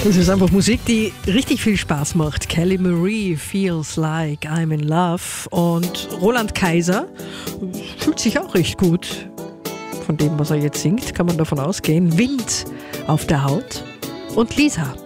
Das ist einfach Musik, die richtig viel Spaß macht. Kelly Marie, Feels Like I'm in Love. Und Roland Kaiser fühlt sich auch recht gut. Von dem, was er jetzt singt, kann man davon ausgehen. Wind auf der Haut. Und Lisa.